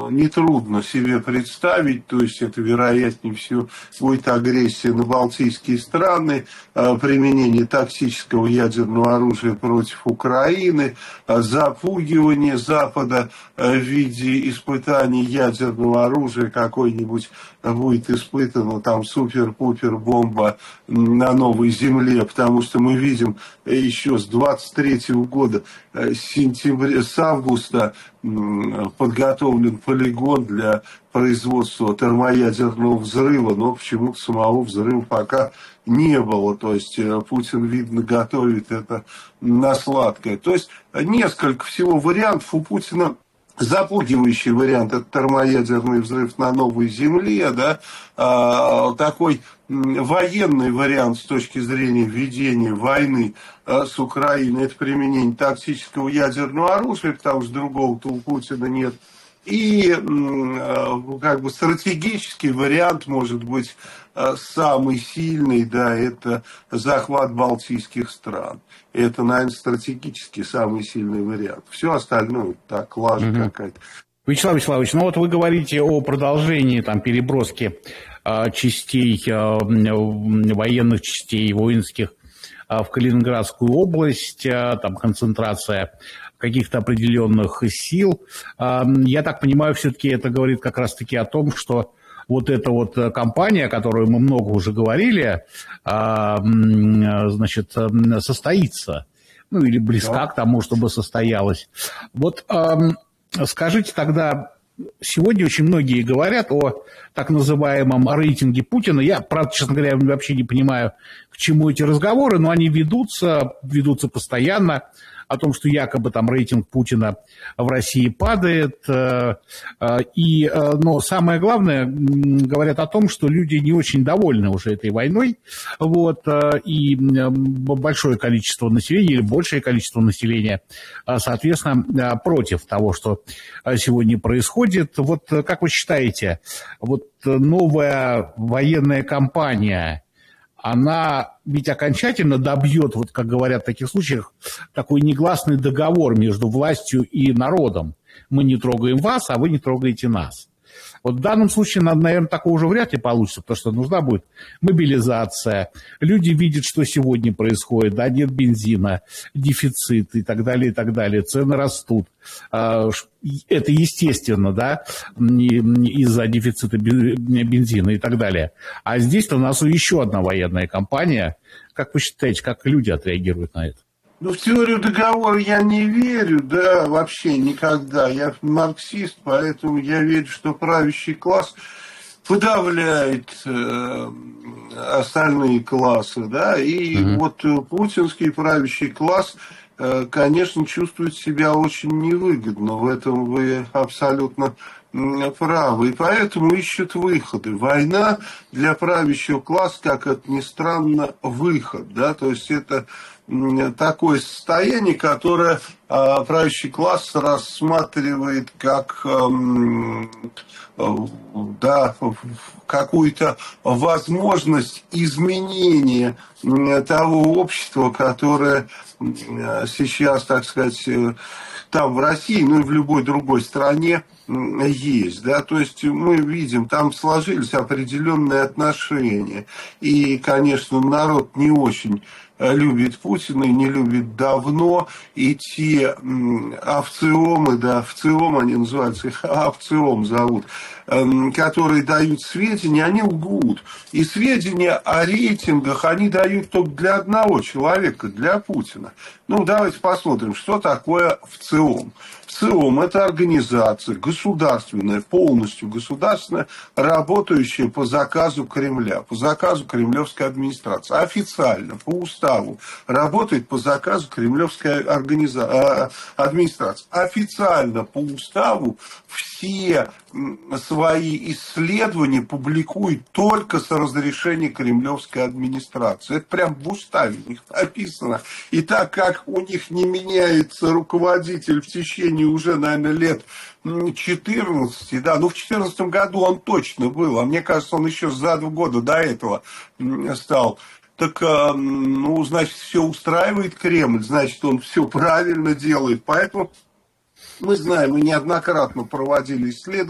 нетрудно себе представить, то есть это, вероятнее всего, будет агрессия на балтийские страны, применение тактического ядерного оружия против Украины, запугивание Запада в виде испытаний ядерного оружия, какой-нибудь будет испытана там супер-пупер бомба на новой земле, потому что мы видим еще с 23-го года, с августа подготовлен полигон для производства термоядерного взрыва, но почему-то самого взрыва пока не было. То есть Путин, видно, готовит это на сладкое. То есть несколько всего вариантов у Путина. Запугивающий вариант – это термоядерный взрыв на новой земле, да, такой военный вариант с точки зрения ведения войны с Украиной – это применение тактического ядерного оружия, потому что другого-то у Путина нет. И как бы стратегический вариант может быть самый сильный, да, это захват балтийских стран. Это, наверное, стратегически самый сильный вариант. Все остальное так, лажа какая-то. Вячеслав Вячеславович, ну вот вы говорите о продолжении там переброски частей, военных частей, воинских в Калининградскую область, там концентрация каких-то определенных сил. Я так понимаю, все-таки это говорит как раз-таки о том, что вот эта вот кампания, о которой мы много уже говорили, значит, состоится, ну или близка к тому, чтобы состоялась. Вот скажите тогда, сегодня очень многие говорят о так называемом рейтинге Путина. Я, правда, честно говоря, вообще не понимаю, к чему эти разговоры, но они ведутся постоянно, о том, что якобы там рейтинг Путина в России падает. Но самое главное, говорят о том, что люди не очень довольны уже этой войной. Вот, и большое количество населения, или большее количество населения, соответственно, против того, что сегодня происходит. Вот как вы считаете, вот новая военная кампания, она ведь окончательно добьет, вот как говорят в таких случаях, такой негласный договор между властью и народом. Мы не трогаем вас, а вы не трогаете нас. Вот в данном случае, наверное, такого уже вряд ли получится, потому что нужна будет мобилизация. Люди видят, что сегодня происходит, да, нет бензина, дефицит и так далее, цены растут. Это естественно, да, из-за дефицита бензина и так далее. А здесь-то у нас еще одна военная кампания. Как вы считаете, как люди отреагируют на это? Ну, в теорию договора я не верю, да, вообще никогда. Я марксист, поэтому я верю, что правящий класс подавляет остальные классы, да, и вот путинский правящий класс, конечно, чувствует себя очень невыгодно. В этом вы абсолютно правы. И поэтому ищут выходы. Война для правящего класса, как это ни странно, выход, да, то есть это такое состояние, которое правящий класс рассматривает как да, какую-то возможность изменения того общества, которое сейчас, так сказать, там в России, ну и в любой другой стране есть, да, то есть мы видим, там сложились определенные отношения, и, конечно, народ не очень любит Путина и не любит давно, и те овциомы, да, овциом они называются, их овциом зовут, которые дают сведения, они лгут. И сведения о рейтингах они дают только для одного человека, для Путина. Ну, давайте посмотрим, что такое ВЦИОМ. ВЦИОМ – это организация государственная, полностью государственная, работающая по заказу Кремля, по заказу кремлевской администрации. Официально, по уставу, работает по заказу кремлевской администрации. Официально, по уставу, все свои исследования публикует только с разрешения кремлевской администрации. Это прям в уставе у них написано. И так как у них не меняется руководитель в течение уже, наверное, лет 14, да, ну в 2014 году он точно был, а мне кажется, он еще за 2 года до этого стал. Так, ну, значит, все устраивает Кремль, значит, он все правильно делает. Поэтому мы знаем, мы неоднократно проводили исследования.